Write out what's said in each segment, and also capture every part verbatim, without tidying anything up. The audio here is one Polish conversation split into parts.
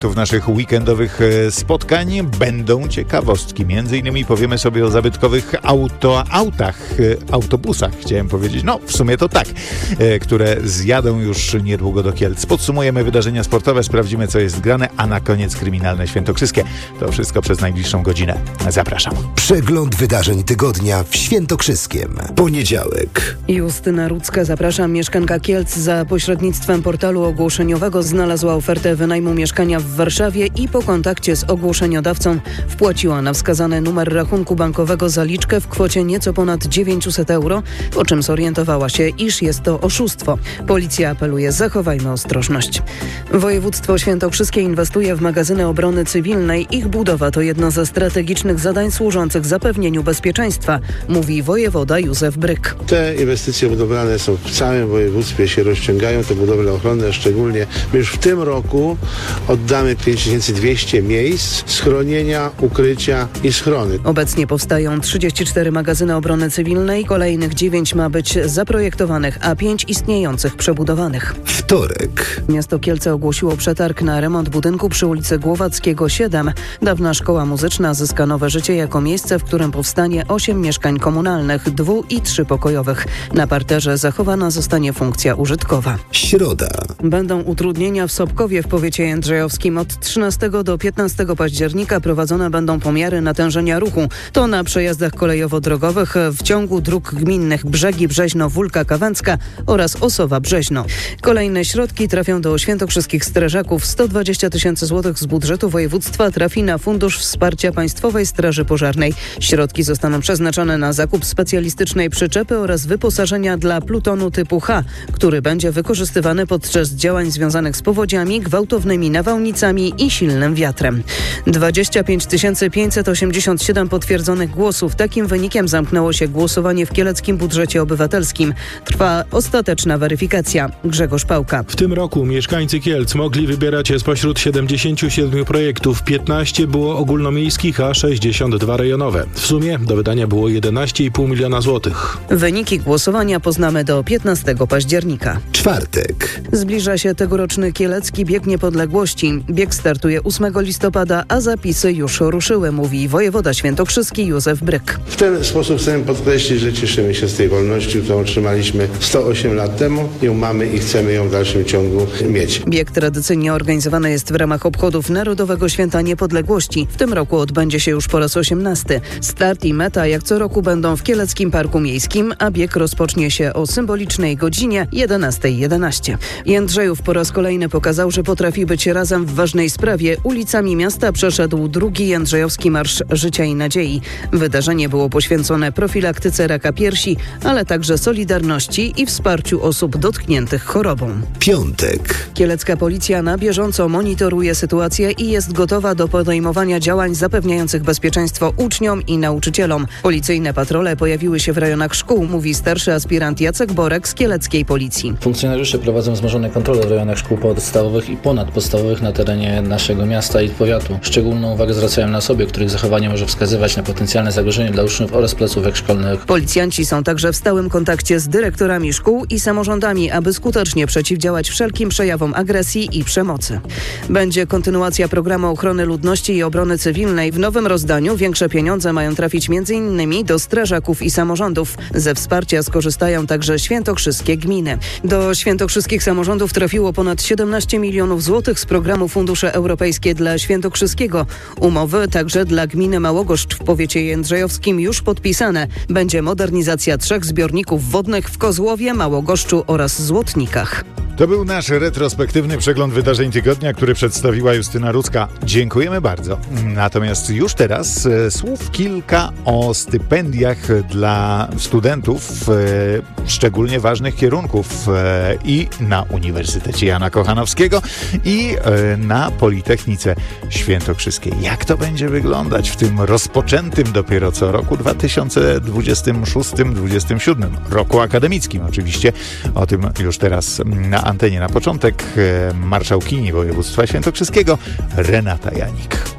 W naszych weekendowych spotkań będą ciekawostki. Między innymi powiemy sobie o zabytkowych auto, autach, autobusach, chciałem powiedzieć. No, w sumie to tak, które zjadą już niedługo do Kielc. Podsumujemy wydarzenia sportowe, sprawdzimy, co jest grane, a na koniec kryminalne świętokrzyskie. To wszystko przez najbliższą godzinę. Zapraszam. Przegląd wydarzeń tygodnia w Świętokrzyskiem. Poniedziałek. Justyna Rudzka, zapraszam. Mieszkanka Kielc za pośrednictwem portalu ogłoszeniowego znalazła ofertę wynajmu mieszkania w Warszawie i po kontakcie z ogłoszeniodawcą wpłaciła na wskazany numer rachunku bankowego zaliczkę w kwocie nieco ponad dziewięćset euro, po czym zorientowała się, iż jest to oszustwo. Policja apeluje: zachowajmy ostrożność. Województwo świętokrzyskie inwestuje w magazyny obrony cywilnej. Ich budowa to jedno ze strategicznych zadań służących zapewnieniu bezpieczeństwa, mówi wojewoda Józef Bryk. Te inwestycje budowlane są w całym województwie, się rozciągają, te budowle ochronne szczególnie. My już w tym roku oddamy pięć tysięcy dwieście miejsc schronienia, ukrycia i schrony. Obecnie powstają trzydzieści cztery magazyny obrony cywilnej, kolejnych dziewięć ma być zaprojektowanych, a pięć istniejących przebudowanych. Wtorek. Miasto Kielce ogłosiło przetarg na remont budynku przy ulicy Głowackiego siedem. Dawna szkoła muzyczna zyska nowe życie jako miejsce, w którym powstanie osiem mieszkań komunalnych, dwu- i trzypokojowych. Na parterze zachowana zostanie funkcja użytkowa. Środa. Będą utrudnienia w Sobkowie w powiecie jędrzejowskim. Od trzynastego do piętnastego października prowadzone będą pomiary natężenia ruchu. To na przejazdach kolejowo-drogowych w ciągu dróg gminnych Brzegi, Brzeźno, Wólka, Kawęcka oraz Osowa-Brzeźno. Kolejne środki trafią do świętokrzyskich strażaków. sto dwadzieścia tysięcy złotych z budżetu województwa trafi na Fundusz Wsparcia Państwowej Straży Pożarnej. Środki zostaną przeznaczone na zakup specjalistycznej przyczepy oraz wyposażenia dla plutonu typu H, który będzie wykorzystywany podczas działań związanych z powodziami, gwałtownymi nawałnicami i silnym wiatrem. dwadzieścia pięć tysięcy pięćset osiemdziesiąt siedem potwierdzonych głosów. Takim wynikiem zamknęło się głosowanie w Kieleckim Budżecie Obywatelskim. Trwa ostateczna weryfikacja. Grzegorz Pałka. W tym roku mieszkańcy Kielc mogli wybierać spośród siedemdziesięciu siedmiu projektów. piętnaście było ogólnomiejskich, a sześćdziesiąt dwa rejonowe. W sumie do wydania było jedenaście i pół miliona złotych. Wyniki głosowania poznamy do piętnastego października. Czwartek. Zbliża się tegoroczny Kielecki Bieg Niepodległości. Bieg startuje ósmego listopada, a zapisy już ruszyły, mówi wojewoda świętokrzyski Józef Bryk. W ten sposób chcemy podkreślić, że cieszymy się z tej wolności, którą otrzymaliśmy sto osiem lat temu. Ją mamy i chcemy ją w dalszym ciągu mieć. Bieg tradycyjnie organizowany jest w ramach obchodów Narodowego Święta Niepodległości. W tym roku odbędzie się już po raz osiemnasty. Start i meta jak co roku będą w Kieleckim Parku Miejskim, a bieg rozpocznie się o symbolicznej godzinie jedenasta jedenaście. Jędrzejów po raz kolejny pokazał, że potrafi być razem w ważnej sprawie. Ulicami miasta przeszedł drugi Jędrzejowski Marsz Życia i Nadziei. Wydarzenie było poświęcone profilaktyce raka piersi, ale także solidarności i wsparciu osób dotkniętych chorobą. Piątek. Kielecka policja na bieżąco monitoruje sytuację i jest gotowa do podejmowania działań zapewniających bezpieczeństwo uczniom i nauczycielom. Policyjne patrole pojawiły się w rejonach szkół, mówi starszy aspirant Jacek Borek z kieleckiej policji. Funkcjonariusze prowadzą wzmożone kontrole w rejonach szkół podstawowych i ponadpodstawowych na terenie naszego miasta i powiatu. Szczególną uwagę zwracają na osoby, których zachowanie może wskazywać na potencjalne zagrożenie dla uczniów oraz placówek szkolnych. Policjanci są także w stałym kontakcie z dyrektorami szkół i samorządami, aby skutecznie przeciwdziałać wszelkim przejawom agresji i przemocy. Będzie kontynuacja programu ochrony ludności i obrony cywilnej. W nowym rozdaniu większe pieniądze mają trafić między innymi do strażaków i samorządów. Ze wsparcia skorzystają także świętokrzyskie gminy. Do świętokrzyskich samorządów trafiło ponad siedemnaście milionów złotych z programu Fundusze Europejskie dla Świętokrzyskiego. Umowy także dla gminy Małogoszcz w powiecie jędrzejowskim już podpisane. Będzie modernizacja trzech zbiorników wodnych w Kozłowie, Małogoszczu oraz Złotnikach. To był nasz retrospektywny przegląd wydarzeń tygodnia, który przedstawiła Justyna Rudzka. Dziękujemy bardzo. Natomiast już teraz e, słów kilka o stypendiach dla studentów e, szczególnie ważnych kierunków e, i na Uniwersytecie Jana Kochanowskiego i e, na Politechnice Świętokrzyskiej. Jak to będzie wyglądać w tym rozpoczętym dopiero co roku dwa tysiące dwudziestym szóstym dwudziestym siódmym, roku akademickim oczywiście. O tym już teraz na antenie. Na początek marszałkini województwa świętokrzyskiego Renata Janik.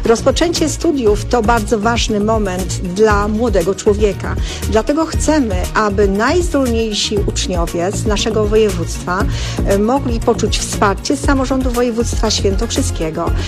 Rozpoczęcie studiów to bardzo ważny moment dla młodego człowieka. Dlatego chcemy, aby najzdolniejsi uczniowie z naszego województwa mogli poczuć wsparcie z samorządu województwa świętokrzyskiego.